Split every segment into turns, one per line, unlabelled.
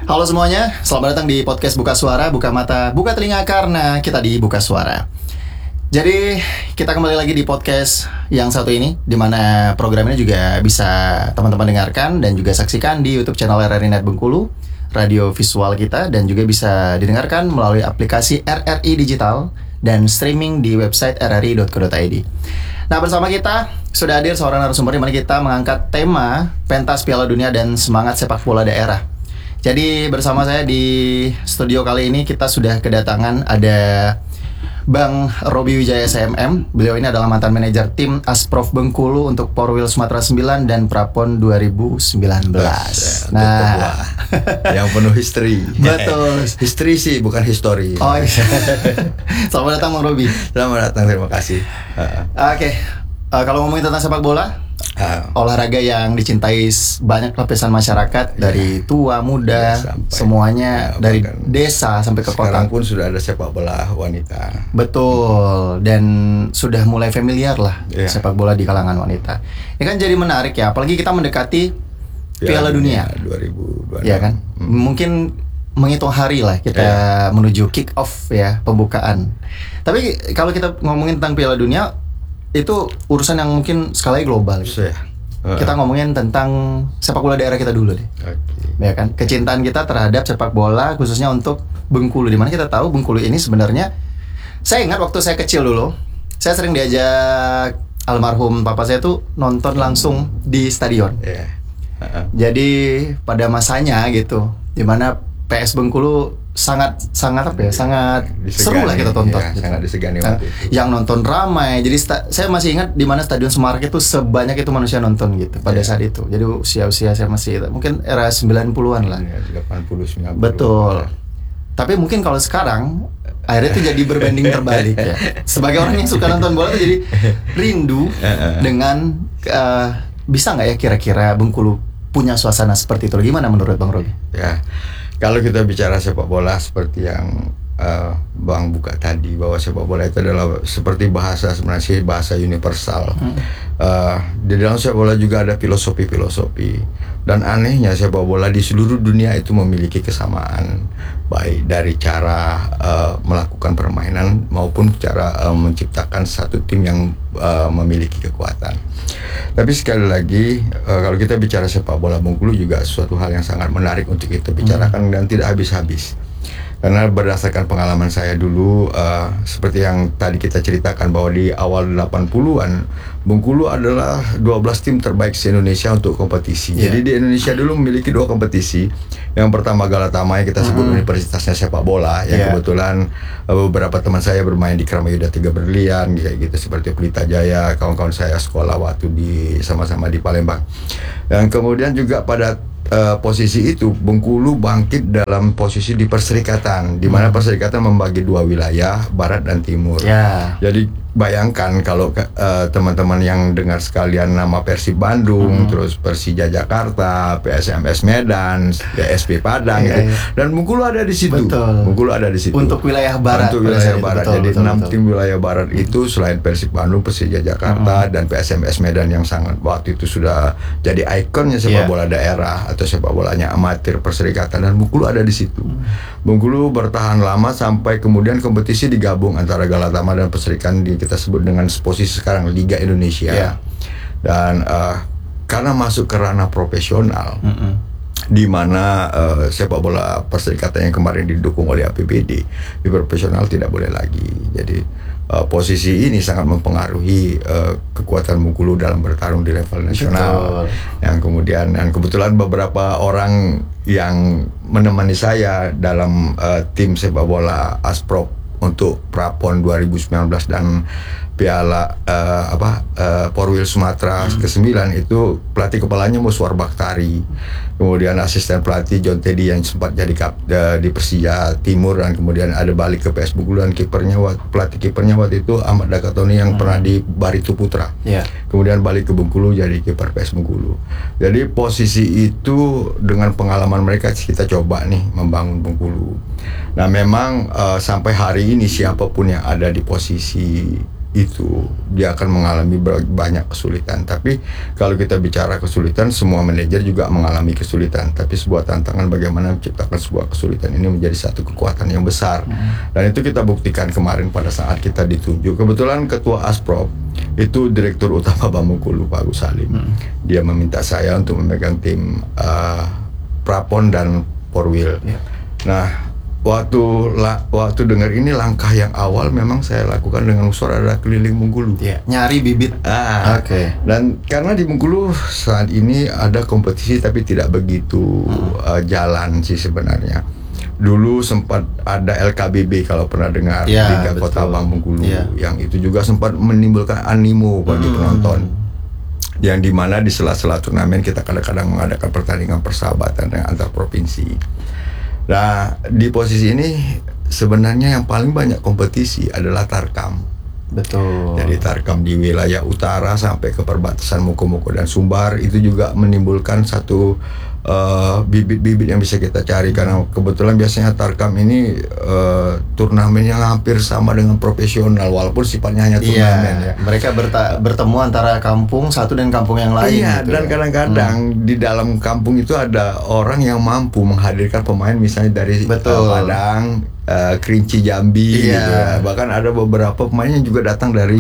Halo semuanya, selamat datang di podcast Buka Suara, buka mata, buka telinga karena kita di Buka Suara. Jadi kita kembali lagi di podcast yang satu ini, di mana program ini juga bisa teman-teman dengarkan dan juga saksikan di YouTube channel RRI Net Bengkulu, radio visual kita, dan juga bisa didengarkan melalui aplikasi RRI Digital dan streaming di website rri.co.id. Nah, bersama kita sudah hadir seorang narasumber di mana kita mengangkat tema pentas Piala Dunia dan semangat sepak bola daerah. Jadi bersama saya di studio kali ini kita sudah kedatangan ada Bang Robi Wijaya SMM. Beliau ini adalah mantan manajer tim Asprof Bengkulu untuk Porwil Sumatera 9 dan Prapon 2019. Nah,
yang penuh history.
Betul.
History sih, bukan history.
Oh iya. Selamat datang Bang Robi.
Selamat datang, terima kasih.
Oke. Kalau ngomongin tentang sepak bola, olahraga yang dicintai banyak lapisan masyarakat, dari tua muda, semuanya, dari desa sampai ke kota.
Sekarang pun sudah ada sepak bola wanita.
Betul, dan sudah mulai familiar lah sepak bola di kalangan wanita. Ini kan jadi menarik ya, apalagi kita mendekati Piala Dunia
2026.
Ya kan? Mungkin menghitung hari lah kita menuju kick off ya, pembukaan. Tapi kalau kita ngomongin tentang Piala Dunia, itu urusan yang mungkin skalanya global gitu. Kita ngomongin tentang sepak bola daerah kita dulu deh. Ya kan? Kecintaan kita terhadap sepak bola khususnya untuk Bengkulu, di mana kita tahu Bengkulu ini sebenarnya, saya ingat waktu saya kecil dulu, saya sering diajak almarhum papa saya tuh nonton langsung di stadion. Jadi pada masanya gitu, di mana PS Bengkulu sangat apa ya, sangat seru lah kita tonton.
Gitu. Sangat disegani waktu itu.
Yang nonton ramai. Jadi saya masih ingat di mana Stadion Semarak itu sebanyak itu manusia nonton gitu pada saat itu. Jadi usia saya masih mungkin era 90-an lah.
80 90.
Betul. Tapi mungkin kalau sekarang akhirnya itu jadi berbanding terbalik ya. Sebagai orang yang suka nonton bola tuh jadi rindu dengan bisa nggak ya kira-kira Bengkulu punya suasana seperti itu. Gimana menurut Bang Robi?
Ya. Kalau kita bicara sepak bola seperti yang Bang buka tadi, bahwa sepak bola itu adalah seperti bahasa, sebenarnya bahasa universal. Di dalam sepak bola juga ada filosofi-filosofi, dan anehnya sepak bola di seluruh dunia itu memiliki kesamaan, baik dari cara melakukan permainan maupun cara menciptakan satu tim yang memiliki kekuatan. Tapi sekali lagi, kalau kita bicara sepak bola Bengkulu juga suatu hal yang sangat menarik untuk kita bicarakan dan tidak habis-habis. Karena berdasarkan pengalaman saya dulu, seperti yang tadi kita ceritakan bahwa di awal 80-an Bengkulu adalah 12 tim terbaik se-Indonesia untuk kompetisi. Jadi di Indonesia dulu memiliki 2 kompetisi. Yang pertama Galatama, yang kita sebut universitasnya sepak bola, yang kebetulan beberapa teman saya bermain di Kramayuda 3 Berlian kayak gitu, seperti Pelita Jaya, kawan-kawan saya sekolah waktu sama-sama di Palembang. Dan kemudian juga pada posisi itu Bengkulu bangkit dalam posisi di Perserikatan, di mana Perserikatan membagi 2 wilayah, barat dan timur. Jadi bayangkan kalau teman-teman yang dengar sekalian nama Persib Bandung, terus Persija Jakarta, PSMS Medan, PSP Padang, dan Bengkulu ada di situ. Bengkulu ada di situ.
Untuk wilayah barat.
Untuk wilayah barat. Jadi 6 tim wilayah barat itu selain Persib Bandung, Persija Jakarta, dan PSMS Medan yang sangat waktu itu sudah jadi ikonnya sepak bola daerah atau sepak bolanya amatir Perserikatan, dan Bengkulu ada di situ. Bengkulu bertahan lama sampai kemudian kompetisi digabung antara Galatama dan Perserikatan, kita sebut dengan posisi sekarang Liga Indonesia. Dan karena masuk ke ranah profesional, di mana sepak bola Perserikatan yang kemarin didukung oleh APBD di profesional tidak boleh lagi. Jadi posisi ini sangat mempengaruhi kekuatan Bengkulu dalam bertarung di level nasional. Yang kemudian, dan kebetulan beberapa orang yang menemani saya dalam tim sepak bola Asprof untuk Prapon 2019 dan Piala Porwil Sumatera ke-9 itu pelatih kepalanya Muswar Bakhtari. Kemudian asisten pelatih John Teddy yang sempat jadi di Persija Timur, dan kemudian ada balik ke PS Bengkulu, dan pelatih kipernya waktu itu Ahmad Dakatoni yang pernah di Barito Putra. Kemudian balik ke Bengkulu jadi kiper PS Bengkulu. Jadi posisi itu dengan pengalaman mereka kita coba nih membangun Bengkulu. Nah memang sampai hari ini siapapun yang ada di posisi itu dia akan mengalami banyak kesulitan. Tapi kalau kita bicara kesulitan, semua manajer juga mengalami kesulitan. Tapi sebuah tantangan bagaimana menciptakan sebuah kesulitan ini menjadi satu kekuatan yang besar. Dan itu kita buktikan kemarin pada saat kita ditunjuk. Kebetulan Ketua Asprop itu Direktur Utama Bamukulu, Pak Agus Salim. Dia meminta saya untuk memegang tim Prapon dan Porwil. Nah, waktu dengar ini langkah yang awal memang saya lakukan dengan suara adalah keliling Bengkulu.
Nyari bibit.
Oke. Dan karena di Bengkulu saat ini ada kompetisi tapi tidak begitu jalan sih sebenarnya. Dulu sempat ada LKBB kalau pernah dengar, Liga Kota Bang Bengkulu, yang itu juga sempat menimbulkan animo bagi penonton. Yang dimana di sela-sela turnamen kita kadang-kadang mengadakan pertandingan persahabatan dengan antar provinsi. Nah, di posisi ini sebenarnya yang paling banyak kompetisi adalah Tarkam.
Betul.
Jadi Tarkam di wilayah utara sampai ke perbatasan Moko-Moko dan Sumbar itu juga menimbulkan satu bibit-bibit yang bisa kita cari, karena kebetulan biasanya Tarkam ini turnamennya hampir sama dengan profesional walaupun sifatnya hanya turnamen ya.
Mereka bertemu antara kampung satu dan kampung yang lain.
Gitu dan kadang-kadang di dalam kampung itu ada orang yang mampu menghadirkan pemain misalnya dari Padang, Kerinci, Jambi gitu ya. Bahkan ada beberapa pemain yang juga datang dari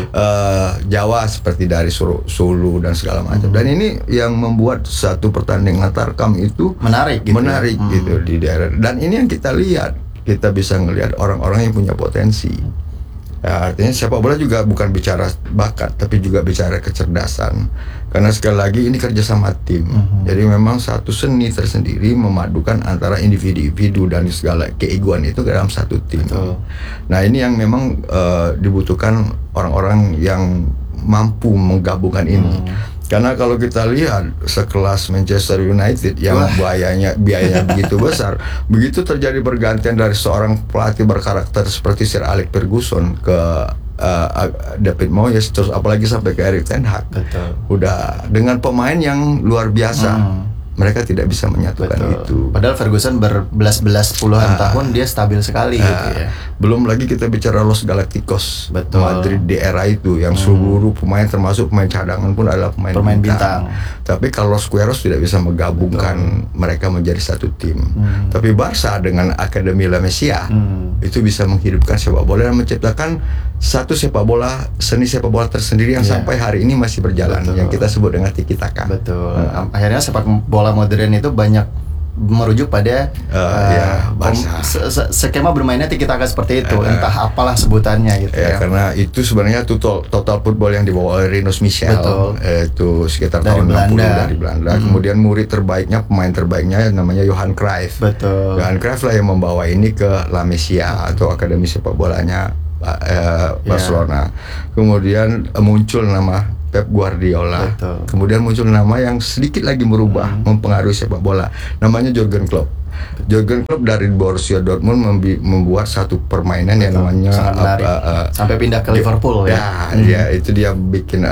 Jawa seperti dari Solo dan segala macam. Dan ini yang membuat satu pertandingan Tarkam itu menarik gitu di daerah. Dan ini yang kita lihat, kita bisa ngelihat orang-orang yang punya potensi. Ya, artinya sepak bola juga bukan bicara bakat, tapi juga bicara kecerdasan. Karena sekali lagi ini kerjasama tim. Jadi memang satu seni tersendiri memadukan antara individu-individu dan segala keegoan itu ke dalam satu tim. Nah, ini yang memang dibutuhkan orang-orang yang mampu menggabungkan ini. Karena kalau kita lihat sekelas Manchester United yang biayanya begitu besar, begitu terjadi pergantian dari seorang pelatih berkarakter seperti Sir Alex Ferguson ke David Moyes, terus apalagi sampai ke Erik ten Hag, udah dengan pemain yang luar biasa. Mereka tidak bisa menyatukan itu.
Padahal Ferguson berbelas-belas puluhan tahun dia stabil sekali gitu ya.
Belum lagi kita bicara Los Galacticos, Madrid di era itu yang seluruh pemain termasuk pemain cadangan pun adalah pemain bintang. Tapi Carlos Queiroz tidak bisa menggabungkan mereka menjadi satu tim. Tapi Barca dengan Akademi La Masia itu bisa menghidupkan sepak bola dan menciptakan satu sepak bola, seni sepak bola tersendiri yang sampai hari ini masih berjalan, yang kita sebut dengan tiki taka.
Akhirnya sepak bola modern itu banyak merujuk pada skema bermainnya tiki taka seperti itu, entah apalah sebutannya gitu ya.
Karena itu sebenarnya total football yang dibawa oleh Rinus Michel, itu sekitar
dari
tahun 60
Belanda.
dari Belanda. Kemudian murid terbaiknya, pemain terbaiknya namanya Johan Cruyff. Johan Cruyff lah yang membawa ini ke La Masia atau akademi sepak bolanya Barcelona. Kemudian muncul nama Pep Guardiola. Kemudian muncul nama yang sedikit lagi merubah, mempengaruhi sepak bola. Namanya Jurgen Klopp. Jurgen Klopp dari Borussia Dortmund membuat satu permainan yang namanya
sampai pindah ke Liverpool
ya. Itu dia bikin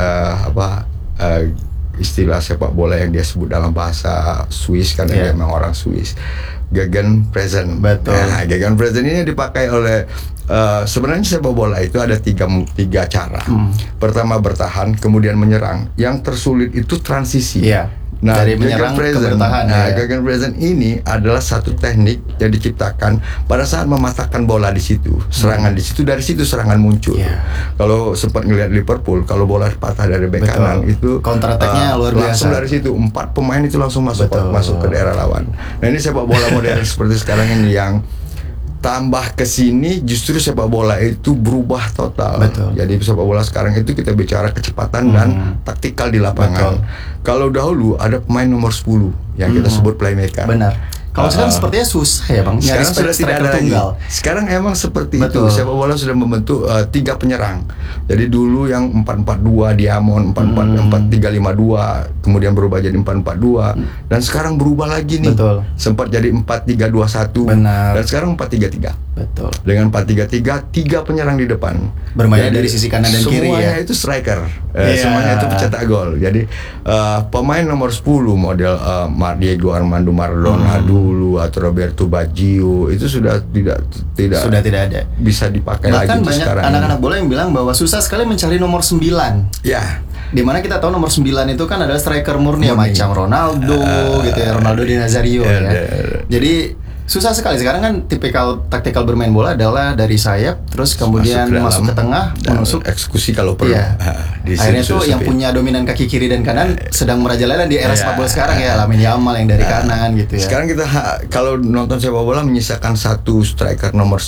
istilah sepak bola yang dia sebut dalam bahasa Swiss, karena dia memang orang Swiss. Gegenpressing. Nah, Gegenpressing ini dipakai oleh sebenarnya sepak bola itu ada tiga cara. Pertama bertahan, kemudian menyerang. Yang tersulit itu transisi. Nah,
dari menyerang ke bertahan.
Gegenpressing ini adalah satu teknik yang diciptakan pada saat mematahkan bola di situ, serangan di situ, dari situ serangan muncul. Kalau sempat ngelihat Liverpool, kalau bola patah dari bek kanan itu
counter attack-nya luar biasa.
Langsung dari situ 4 pemain itu langsung masuk ke daerah lawan. Nah, ini sepak bola modern seperti sekarang ini yang tambah ke sini justru sepak bola itu berubah total. Jadi sepak bola sekarang itu kita bicara kecepatan dan taktikal di lapangan. Kalau dahulu ada pemain nomor 10 yang kita sebut playmaker.
Kalau sekarang sepertinya susah ya Bang.
Sekarang sudah tidak ada lagi. Sekarang emang seperti itu. Sepak bola sudah membentuk 3 penyerang. Jadi dulu yang 4-4-2 Diamond, 4-3-5-2, kemudian berubah jadi 4-4-2, dan sekarang berubah lagi nih. Sempat jadi 4-3-2-1. Dan sekarang 4-3-3.
Betul.
Dengan 4-3-3, 3 penyerang di depan.
Bermainnya dari sisi kanan dan kiri ya.
Semuanya itu striker.
Iya.
Semuanya itu pencetak gol. Jadi pemain nomor 10 model Diego Armando Maradona dulu atau Roberto Baggio itu sudah tidak
Sudah tidak ada.
bisa dipakai lagi
Bahkan
di
banyak
sekarang
anak-anak
ini.
bola yang bilang bahwa susah sekali mencari nomor 9.
Ya.
Dimana kita tahu nomor 9 itu kan adalah striker murni ya, macam Ronaldo gitu ya, Ronaldo di Nazario ya. Jadi susah sekali. Sekarang kan tipikal taktikal bermain bola adalah dari sayap terus kemudian masuk ke tengah, menusuk
eksekusi kalau perlu.
Iya. Akhirnya tuh yang punya dominan kaki kiri dan kanan sedang merajalela di era sepak bola sekarang ya, Lamine Yamal yang dari kanan gitu ya.
Sekarang kita kalau nonton sepak bola menyisakan satu striker nomor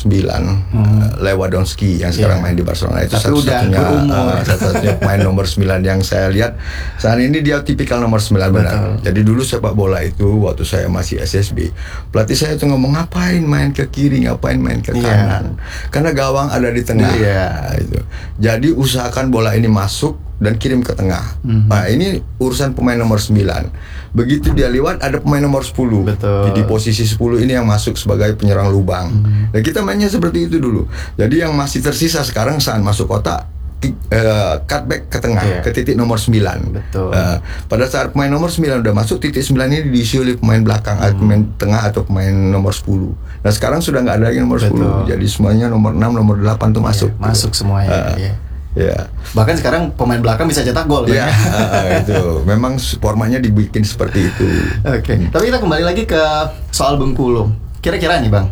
9, Lewandowski yang sekarang main di Barcelona. Itu
Tapi udah berumur.
satu-satunya pemain nomor 9 yang saya lihat saat ini, dia tipikal nomor 9 benar. Jadi dulu sepak bola itu waktu saya masih SSB, pelatih saya tuh ngomong ngapain main ke kiri, ngapain main ke kanan, karena gawang ada di tengah. Itu. Jadi usahakan bola ini masuk dan kirim ke tengah. Nah, ini urusan pemain nomor 9. Begitu dia lewat ada pemain nomor 10.
Betul.
Di posisi 10 ini yang masuk sebagai penyerang lubang. Dan kita mainnya seperti itu dulu. Jadi yang masih tersisa sekarang saat masuk kotak, cutback ke tengah, ke titik nomor 9.
Betul.
Pada saat pemain nomor 9 udah masuk, titik 9 ini diisi oleh pemain belakang, atau pemain tengah atau pemain nomor 10. Nah sekarang sudah nggak ada lagi nomor 10. Jadi semuanya nomor 6, nomor 8 tuh masuk.
Masuk semuanya.
Ya.
Bahkan sekarang pemain belakang bisa cetak gol.
Ya, itu memang formatnya dibikin seperti itu.
Oke. Tapi kita kembali lagi ke soal Bengkulu. Kira-kira nih Bang,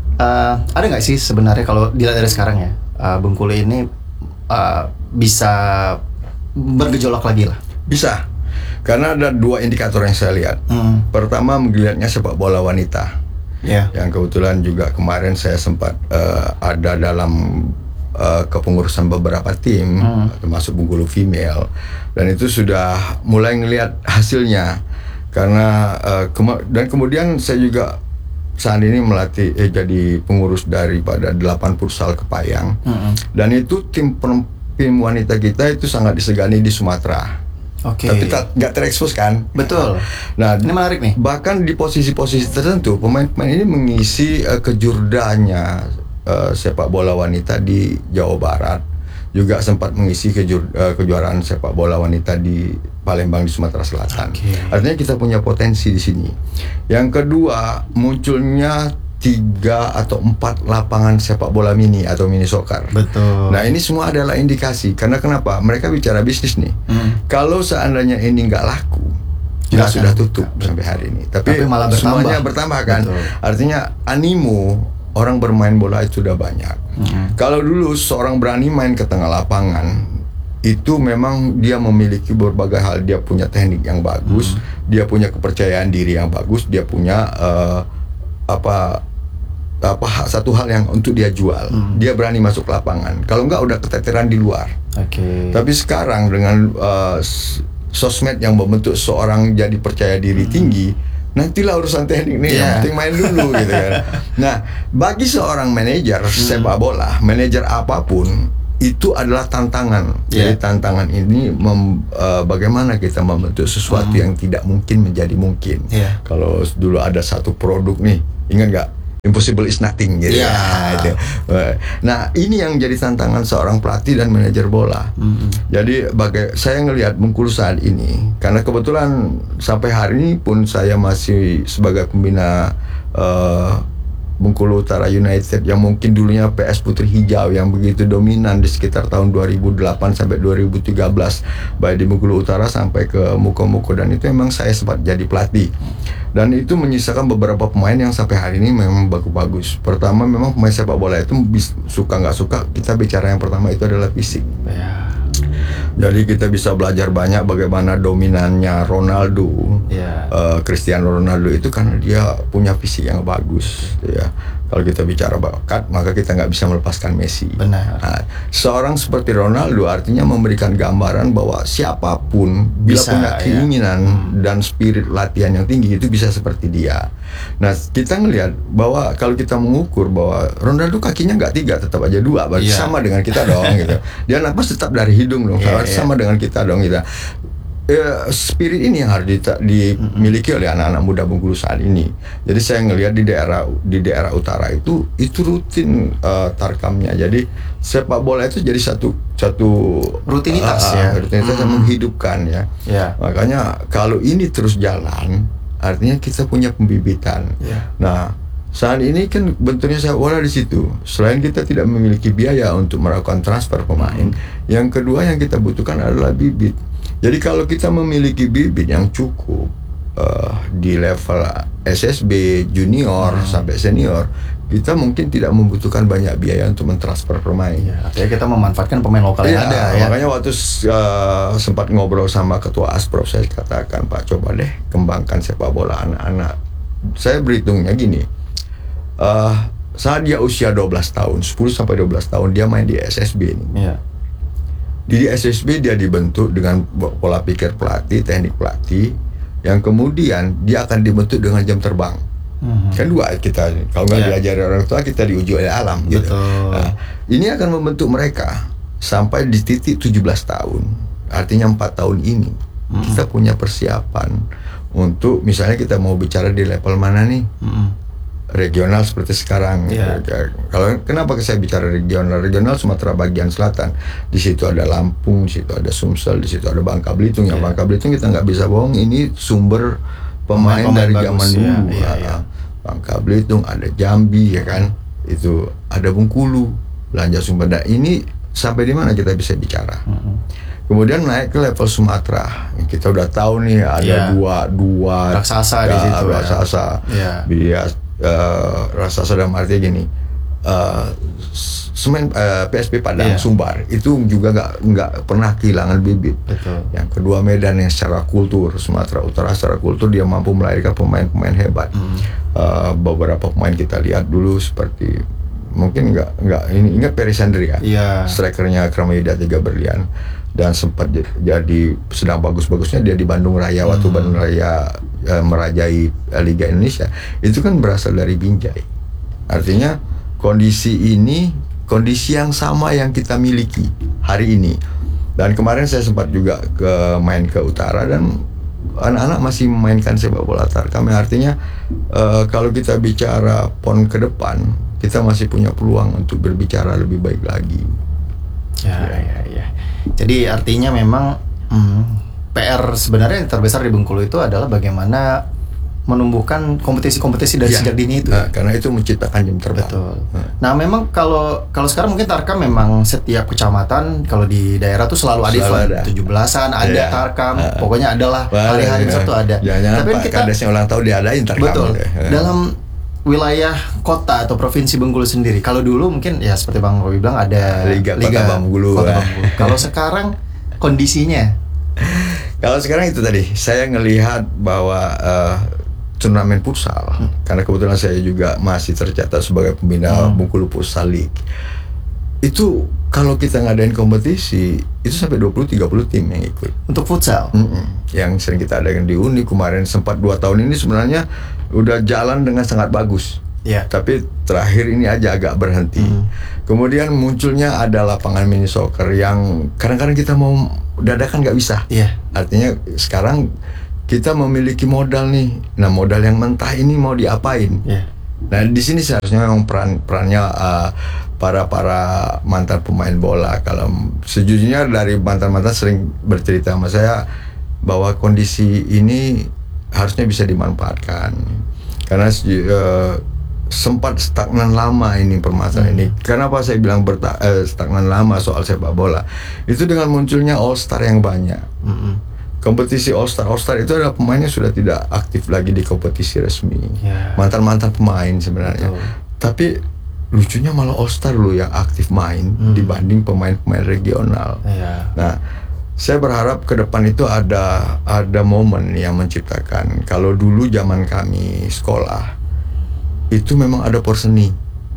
ada nggak sih sebenarnya kalau dilihat dari sekarang ya, Bengkulu ini bisa bergejolak lagi lah?
Bisa, karena ada 2 indikator yang saya lihat. Pertama, melihatnya sepak bola wanita. Yang kebetulan juga kemarin saya sempat ada dalam kepengurusan beberapa tim, termasuk Bengkulu Female, dan itu sudah mulai ngelihat hasilnya. Karena dan kemudian saya juga saat ini melatih jadi pengurus daripada 8 futsal Kepayang. Dan itu tim wanita kita itu sangat disegani di Sumatera. Tapi nggak terekspos kan?
Betul.
Nah,
ini menarik nih.
Bahkan di posisi-posisi tertentu pemain-pemain ini mengisi kejurdaannya sepak bola wanita di Jawa Barat. Juga sempat mengisi kejuaraan sepak bola wanita di Palembang di Sumatera Selatan. Artinya kita punya potensi di sini. Yang kedua, munculnya 3 atau 4 lapangan sepak bola mini atau mini soccer.
Betul.
Nah ini semua adalah indikasi. Karena kenapa? Mereka bicara bisnis nih. Kalau seandainya ini nggak laku, kita sudah tutup sampai hari ini. Tapi
malah bertambah.
Semuanya bertambah kan.
Betul.
Artinya animo orang bermain bola itu sudah banyak. Kalau dulu seorang berani main ke tengah lapangan, itu memang dia memiliki berbagai hal. Dia punya teknik yang bagus, dia punya kepercayaan diri yang bagus, dia punya satu hal yang untuk dia jual. Dia berani masuk lapangan. Kalau enggak udah keteteran di luar. Tapi sekarang dengan sosmed yang membentuk seorang jadi percaya diri tinggi, nantilah urusan teknik nih, yang penting main dulu gitu kan. Nah, bagi seorang manajer sepak bola, manajer apapun, itu adalah tantangan. Jadi tantangan ini bagaimana kita membentuk sesuatu yang tidak mungkin menjadi mungkin. Kalau dulu ada satu produk nih, ingat nggak? Impossible is nothing gitu. Gitu. Nah, ini yang jadi tantangan seorang pelatih dan manajer bola. Jadi saya ngelihat Bengkulu saat ini, karena kebetulan sampai hari ini pun saya masih sebagai pembina Bengkulu Utara United yang mungkin dulunya PS Putri Hijau yang begitu dominan di sekitar tahun 2008 sampai 2013, baik di Bengkulu Utara sampai ke Muko-Muko, dan itu memang saya sempat jadi pelatih. Dan itu menyisakan beberapa pemain yang sampai hari ini memang bagus-bagus. Pertama, memang pemain sepak bola itu suka nggak suka, kita bicara yang pertama itu adalah fisik. Jadi kita bisa belajar banyak bagaimana dominannya Ronaldo, Cristiano Ronaldo itu karena dia punya fisik yang bagus. Kalau kita bicara bakat, maka kita nggak bisa melepaskan Messi.
Benar.
Nah, seorang seperti Ronaldo artinya memberikan gambaran bahwa siapapun bila punya keinginan dan spirit latihan yang tinggi itu bisa seperti dia. Nah, kita ngelihat bahwa kalau kita mengukur bahwa Ronaldo kakinya nggak 3, tetap aja 2, berarti sama dengan kita dong gitu. Dia napas tetap dari hidung dong, sama dengan kita dong gitu. spirit ini yang harus dimiliki oleh anak-anak muda Bengkulu saat ini. Jadi saya ngelihat di daerah utara itu rutin tarkamnya. Jadi sepak bola itu jadi satu
rutinitas
rutinitas yang menghidupkan ya. Makanya kalau ini terus jalan, artinya kita punya pembibitan. Nah, saat ini kan bentuknya sepak bola di situ. Selain kita tidak memiliki biaya untuk melakukan transfer pemain, yang kedua yang kita butuhkan adalah bibit. Jadi kalau kita memiliki bibit yang cukup di level SSB, junior sampai senior, kita mungkin tidak membutuhkan banyak biaya untuk mentransfer pemain.
Artinya kita memanfaatkan pemain lokal yang ada.
Makanya waktu sempat ngobrol sama ketua Asprof, saya katakan, Pak, coba deh kembangkan sepak bola anak-anak. Saya berhitungnya gini, saat dia usia 12 tahun, 10 sampai 12 tahun dia main di SSB nih. Di SSB dia dibentuk dengan pola pikir pelatih, teknik pelatih, yang kemudian dia akan dibentuk dengan jam terbang. Kan dua kita, kalau nggak diajari orang tua, kita diuji oleh alam gitu. Nah, ini akan membentuk mereka sampai di titik 17 tahun. Artinya 4 tahun ini kita punya persiapan untuk misalnya kita mau bicara di level mana nih? Regional seperti sekarang. Kalau kenapa saya bicara regional Sumatera bagian selatan, di situ ada Lampung, di situ ada Sumsel, di situ ada Bangka Belitung. Yang Bangka Belitung kita nggak bisa bohong, ini sumber pemain dari zaman dulu. Bangka Belitung, ada Jambi, ya kan, itu ada Bengkulu, Belanja Sumber. Nah, ini sampai di mana kita bisa bicara. Kemudian naik ke level Sumatera, kita udah tahu nih ada dua
raksasa di situ.
Raksasa. Raksasa dalam arti gini, PSP Padang Sumbar itu juga nggak pernah kehilangan bibit. Yang kedua Medan yang secara kultur, Sumatera Utara secara kultur dia mampu melahirkan pemain-pemain hebat. Beberapa pemain kita lihat dulu seperti mungkin nggak ini ingat Perisandria, strikernya Kramayuda 3 Berlian, dan sempat jadi sedang bagus-bagusnya dia di Bandung Raya waktu Bandung Raya merajai Liga Indonesia. Itu kan berasal dari Binjai. Artinya kondisi ini kondisi yang sama yang kita miliki hari ini. Dan kemarin saya sempat juga main ke utara dan anak-anak masih memainkan sepak bola tarkam. Artinya kalau kita bicara PON ke depan, kita masih punya peluang untuk berbicara lebih baik lagi.
Jadi artinya memang PR sebenarnya yang terbesar di Bengkulu itu adalah bagaimana menumbuhkan kompetisi-kompetisi dari sejak dini itu.
Karena itu menciptakan jam terbang.
Betul. Nah, memang kalau sekarang mungkin tarkam memang setiap kecamatan kalau di daerah tuh selalu ada event 17-an, ada tarkam, pokoknya adalah hari-hari besar tuh ada.
Tapi kita kadesnya ulang tahun diadain tarkam.
Betul. Dalam wilayah kota atau provinsi Bengkulu sendiri, kalau dulu mungkin ya seperti Bang Robi bilang ada Liga Kota Bengkulu. Kalau sekarang kondisinya?
Kalau sekarang itu tadi saya ngelihat bahwa turnamen futsal, karena kebetulan saya juga masih tercatat sebagai pembina Bengkulu Futsal League. Itu kalau kita ngadain kompetisi itu sampai 20-30 tim yang ikut.
Untuk futsal?
Yang sering kita adakan di Uni kemarin sempat 2 tahun ini sebenarnya udah jalan dengan sangat bagus. Tapi terakhir ini aja agak berhenti. Kemudian munculnya ada lapangan mini soccer yang kadang-kadang kita mau dadakan nggak bisa. Artinya sekarang kita memiliki modal nih. Nah, modal yang mentah ini mau diapain? Nah, di sini seharusnya memang perannya para mantan pemain bola. Kalau sejujurnya dari mantan-mantan sering bercerita sama saya bahwa kondisi ini harusnya bisa dimanfaatkan. Karena sempat stagnan lama ini permasalahan ini. Kenapa saya bilang stagnan lama soal sepak bola? Itu dengan munculnya All Star yang banyak. Kompetisi All Star itu adalah pemainnya sudah tidak aktif lagi di kompetisi resmi. Mantan-mantan pemain sebenarnya. Tapi lucunya malah All Star loh yang aktif main dibanding pemain-pemain regional. Nah, saya berharap ke depan itu ada momen yang menciptakan. Kalau dulu zaman kami sekolah itu memang ada porseni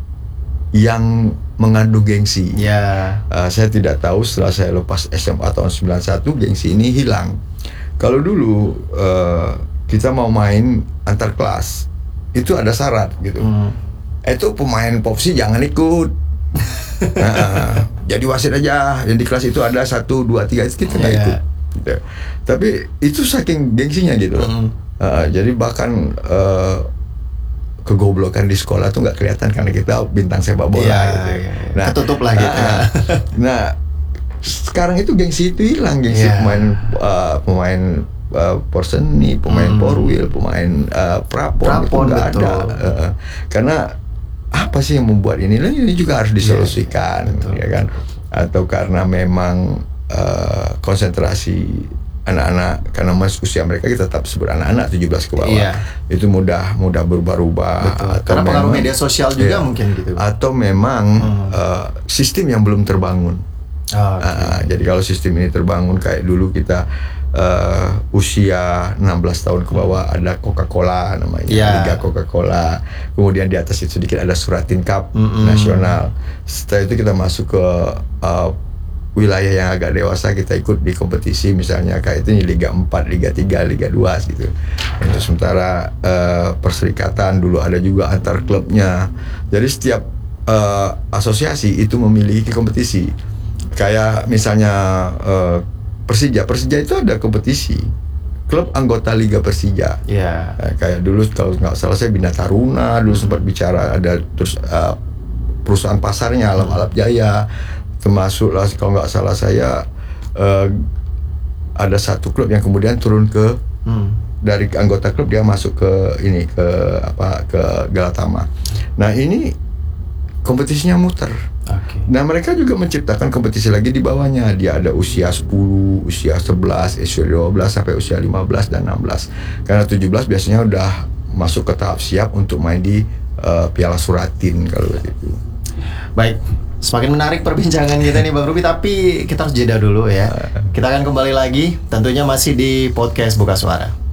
yang mengandung gengsi. Saya tidak tahu setelah saya lepas SMA tahun 91 gengsi ini hilang. Kalau dulu kita mau main antar kelas itu ada syarat gitu. Itu pemain popsi jangan ikut. Jadi wasit aja. Yang di kelas itu ada 1, 2, 3 itu kita nggak ikut. gitu. Tapi itu saking gengsinya gitu. Jadi bahkan kegoblokan di sekolah tuh nggak kelihatan karena kita bintang sepak bola gitu.
Nah, ketutup lah gitu.
Nah, sekarang itu gengsi itu hilang, gengsi pemain porseni, pemain porwil, pemain prapon itu nggak ada. Karena apa sih yang membuat ini juga harus disolusikan, ya kan? Atau karena memang konsentrasi anak-anak, karena usia mereka kita tetap sebut anak-anak 17 ke bawah, itu mudah berubah-ubah.
Karena pengaruh media sosial juga mungkin gitu.
Atau memang sistem yang belum terbangun. Jadi kalau sistem ini terbangun kayak dulu kita usia 16 tahun ke bawah ada Coca-Cola namanya, Liga Coca-Cola. Kemudian di atas itu sedikit ada Suratin Cup nasional. Setelah itu kita masuk ke wilayah yang agak dewasa, kita ikut di kompetisi misalnya kayak itu Liga 4, Liga 3, Liga 2 gitu. Untuk sementara perserikatan dulu ada juga antar klubnya. Jadi setiap asosiasi itu memiliki kompetisi. Kayak misalnya Persija itu ada kompetisi klub anggota Liga Persija. Kayak dulu kalau nggak salah saya Bina Taruna dulu sempat bicara, ada terus perusahaan pasarnya Alam Jaya, termasuk lah kalau nggak salah saya ada satu klub yang kemudian turun ke dari anggota klub dia masuk ke ini ke Galatama. Nah ini kompetisinya muter. Nah mereka juga menciptakan kompetisi lagi di bawahnya. Dia ada usia 10, usia 11, usia 12 sampai usia 15 dan 16. Karena 17 biasanya udah masuk ke tahap siap untuk main di Piala Suratin kalau begitu.
Baik, semakin menarik perbincangan kita nih Bang Ruby, tapi kita harus jeda dulu ya. Kita akan kembali lagi tentunya masih di podcast Buka Suara.